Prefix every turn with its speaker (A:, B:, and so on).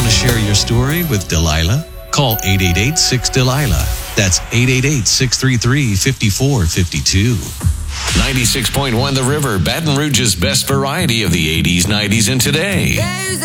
A: Want to share your story with Delilah? Call 888-6-DELILAH. That's 888-633-5452.
B: 96.1 The River, Baton Rouge's best variety of the 80s, 90s, and today.
C: There's